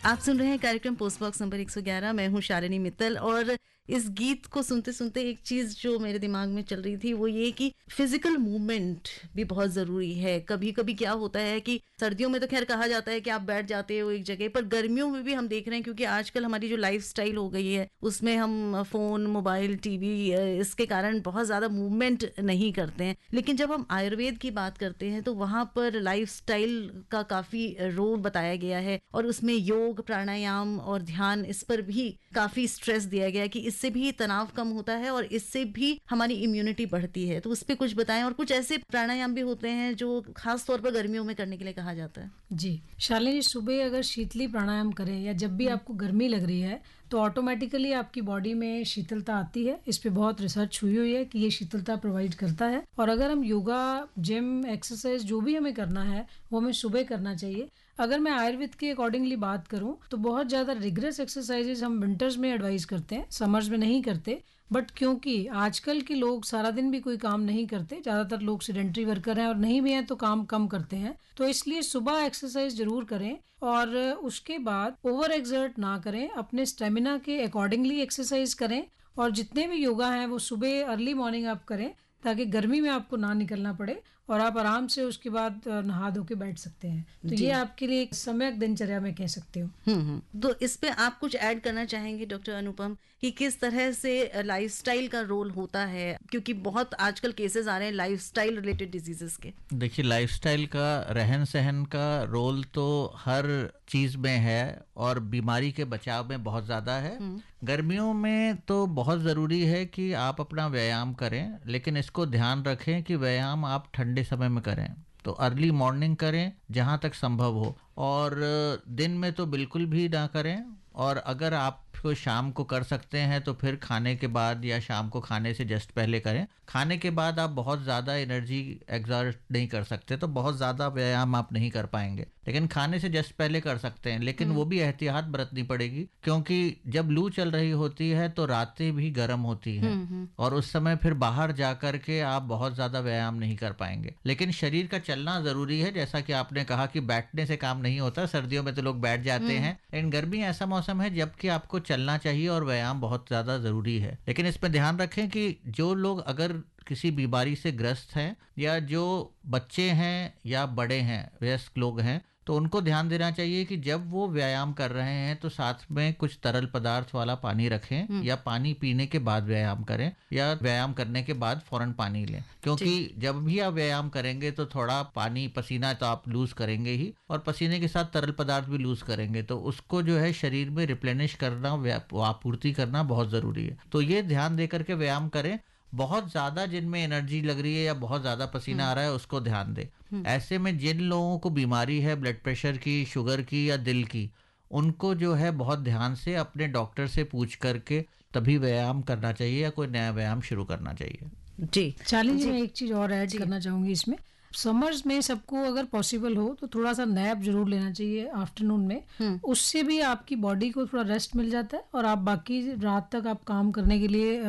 आप सुन रहे हैं कार्यक्रम पोस्ट बॉक्स नंबर 111। मैं हूं शालिनी मित्तल और इस गीत को सुनते सुनते एक चीज जो मेरे दिमाग में चल रही थी वो ये कि फिजिकल मूवमेंट भी बहुत जरूरी है। कभी कभी क्या होता है कि सर्दियों में तो खैर कहा जाता है कि आप बैठ जाते हो एक जगह पर, गर्मियों में भी हम देख रहे हैं क्योंकि आजकल हमारी जो लाइफस्टाइल हो गई है उसमें हम फोन, मोबाइल, टीवी, इसके कारण बहुत ज्यादा मूवमेंट नहीं करते हैं। लेकिन जब हम आयुर्वेद की बात करते हैं तो वहां पर लाइफस्टाइल का काफी रोल बताया गया है और उसमें योग, प्राणायाम और ध्यान, इस पर भी काफी स्ट्रेस दिया गया है कि इससे भी तनाव कम होता है और इससे भी हमारी इम्यूनिटी बढ़ती है। तो उस पर कुछ बताएं। और कुछ ऐसे प्राणायाम भी होते हैं जो खास तौर पर गर्मियों में करने के लिए कहा जाता है। जी शालिनी, सुबह अगर शीतली प्राणायाम करें या जब भी आपको गर्मी लग रही है तो ऑटोमेटिकली आपकी बॉडी में शीतलता आती है। इस पे बहुत रिसर्च हुई है कि ये शीतलता प्रोवाइड करता है। और अगर हम योगा, जिम, एक्सरसाइज जो भी हमें करना है वो हमें सुबह करना चाहिए। अगर मैं आयुर्वेद के अकॉर्डिंगली बात करूं तो बहुत ज़्यादा रिग्रेस एक्सरसाइजेज हम विंटर्स में एडवाइस करते हैं, समर्स में नहीं करते। बट क्योंकि आजकल के लोग सारा दिन भी कोई काम नहीं करते, ज़्यादातर लोग सेडेंटरी वर्कर हैं और नहीं भी हैं तो काम कम करते हैं, तो इसलिए सुबह एक्सरसाइज जरूर करें और उसके बाद ओवर एक्सर्ट ना करें। अपने स्टेमिना के अकॉर्डिंगली एक्सरसाइज करें और जितने भी योगा हैं वो सुबह अर्ली मॉर्निंग आप करें ताकि गर्मी में आपको ना निकलना पड़े और आप आराम से उसके बाद नहा धो के बैठ सकते हैं। तो ये आपके लिए एक सम्यक दिनचर्या में कह सकते हो। तो इस पे आप कुछ ऐड करना चाहेंगे डॉक्टर अनुपम कि किस तरह से लाइफस्टाइल का रोल होता है, क्योंकि बहुत आजकल केसेस आ रहे हैं लाइफस्टाइल रिलेटेड डिजीजेस के। देखिए, लाइफस्टाइल का, रहन सहन का रोल तो हर चीज में है और बीमारी के बचाव में बहुत ज्यादा है। गर्मियों में तो बहुत जरूरी है कि आप अपना व्यायाम करें, लेकिन इसको ध्यान रखें कि व्यायाम आप ठंडे समय में करें। तो अर्ली मॉर्निंग करें जहां तक संभव हो, और दिन में तो बिल्कुल भी ना करें। और अगर आप को शाम को कर सकते हैं तो फिर खाने के बाद या शाम को खाने से जस्ट पहले करें। खाने के बाद आप बहुत ज़्यादा एनर्जी एग्जर्ट नहीं कर सकते, तो बहुत ज़्यादा व्यायाम आप नहीं कर पाएंगे, लेकिन खाने से जस्ट पहले कर सकते हैं। लेकिन वो भी एहतियात बरतनी पड़ेगी, क्योंकि जब लू चल रही होती है तो रातें भी गर्म होती हैं और उस समय फिर बाहर जा कर के आप बहुत ज़्यादा व्यायाम नहीं कर पाएंगे। लेकिन शरीर का चलना ज़रूरी है। जैसा कि आपने कहा कि बैठने से काम नहीं होता, सर्दियों में तो लोग बैठ जाते हैं, लेकिन गर्मी ऐसा मौसम है जबकि आपको चलना चाहिए और व्यायाम बहुत ज्यादा जरूरी है। लेकिन इसमें ध्यान रखें कि जो लोग अगर किसी बीमारी से ग्रस्त हैं या जो बच्चे हैं या बड़े हैं, वयस्क लोग हैं, तो उनको ध्यान देना चाहिए कि जब वो व्यायाम कर रहे हैं तो साथ में कुछ तरल पदार्थ वाला पानी रखें या पानी पीने के बाद व्यायाम करें या व्यायाम करने के बाद फौरन पानी लें। क्योंकि जब भी आप व्यायाम करेंगे तो थोड़ा पानी, पसीना तो आप लूज करेंगे ही, और पसीने के साथ तरल पदार्थ भी लूज करेंगे, तो उसको जो है शरीर में रिप्लेनिश करना, आपूर्ति करना बहुत जरूरी है। तो ये ध्यान दे करके व्यायाम करें। बहुत ज्यादा जिनमें एनर्जी लग रही है या बहुत ज्यादा पसीना आ रहा है उसको ध्यान दे। ऐसे में जिन लोगों को बीमारी है ब्लड प्रेशर की, शुगर की या दिल की, उनको जो है बहुत ध्यान से अपने डॉक्टर से पूछ करके तभी व्यायाम करना चाहिए या कोई नया व्यायाम शुरू करना चाहिए। जी शालिनी जी, मैं एक चीज और ऐड करना चाहूंगी इसमें। समर्स में सबको अगर पॉसिबल हो तो थोड़ा सा नैप जरूर लेना चाहिए आफ्टरनून में। उससे भी आपकी बॉडी को थोड़ा रेस्ट मिल जाता है और आप बाकी रात तक आप काम करने के लिए